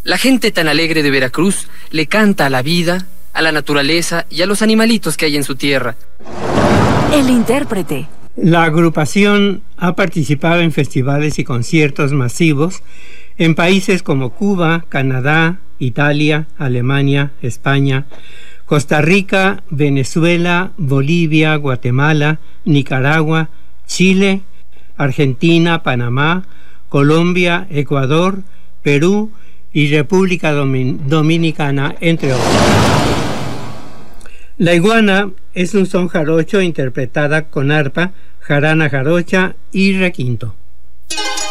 La gente tan alegre de Veracruz le canta a la vida, a la naturaleza y a los animalitos que hay en su tierra. El intérprete. La agrupación ha participado en festivales y conciertos masivos en países como Cuba, Canadá, Italia, Alemania, España, Costa Rica, Venezuela, Bolivia, Guatemala, Nicaragua, Chile, Argentina, Panamá, Colombia, Ecuador, Perú y República Dominicana, entre otros. La iguana es un son jarocho interpretada con arpa, jarana jarocha y requinto.